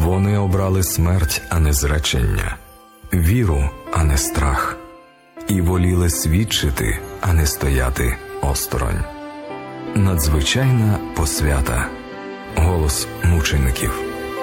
Вони обрали смерть, а не зречення, віру, а не страх, і воліли свідчити, а не стояти осторонь. Надзвичайна посвята. Голос мучеників.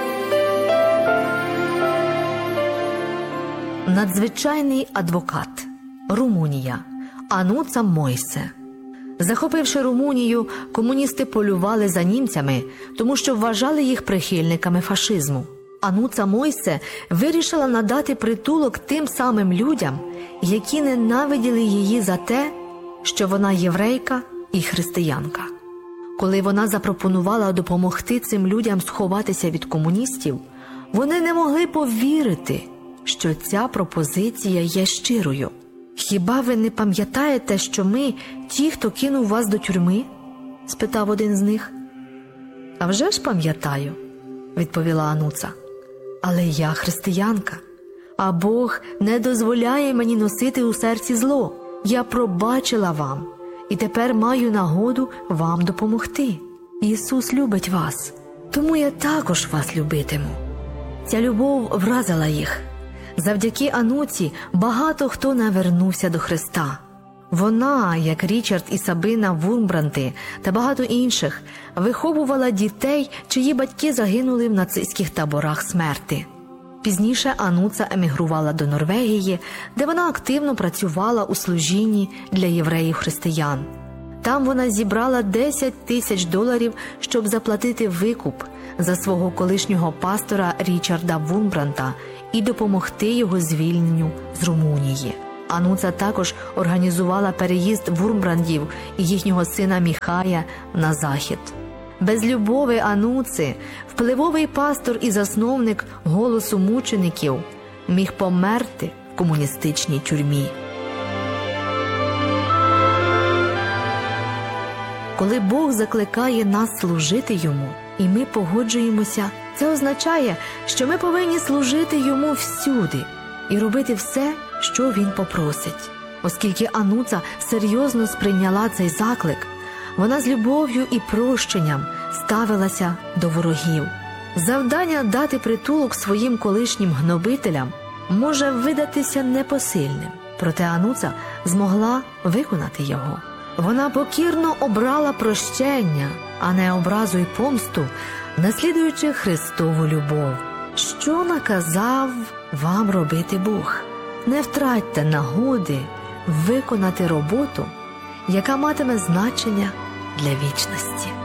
Надзвичайний адвокат. Румунія. Ануца Мойсе. Захопивши Румунію, комуністи полювали за німцями, тому що вважали їх прихильниками фашизму. Ануца Мойсе вирішила надати притулок тим самим людям, які ненавиділи її за те, що вона єврейка і християнка. Коли вона запропонувала допомогти цим людям сховатися від комуністів, вони не могли повірити, що ця пропозиція є щирою. «Хіба ви не пам'ятаєте, що ми ті, хто кинув вас до тюрми?» – спитав один з них. «А вже ж пам'ятаю», – відповіла Ануца. «Але я християнка, а Бог не дозволяє мені носити у серці зло. Я пробачила вам, і тепер маю нагоду вам допомогти. Ісус любить вас, тому я також вас любитиму». Ця любов вразила їх. Завдяки Ануці багато хто навернувся до Христа. Вона, як Річард і Сабина Вурмбранти та багато інших, виховувала дітей, чиї батьки загинули в нацистських таборах смерти. Пізніше Ануца емігрувала до Норвегії, де вона активно працювала у служінні для євреїв-християн. Там вона зібрала $10 000, щоб заплатити викуп за свого колишнього пастора Річарда Вурмбранта і допомогти його звільненню з Румунії. Ануца також організувала переїзд Вурмбрандів і їхнього сина Міхая на захід. Без любові Ануци впливовий пастор і засновник «Голосу мучеників» міг померти в комуністичній тюрмі. Коли Бог закликає нас служити Йому, і ми погоджуємося, це означає, що ми повинні служити Йому всюди і робити все, що Він попросить. Оскільки Ануца серйозно сприйняла цей заклик, вона з любов'ю і прощенням ставилася до ворогів. Завдання дати притулок своїм колишнім гнобителям може видатися непосильним, проте Ануца змогла виконати його. Вона покірно обрала прощення, а не образу й помсту, наслідуючи Христову любов. Що наказав вам робити Бог? Не втратьте нагоди виконати роботу, яка матиме значення для вічності.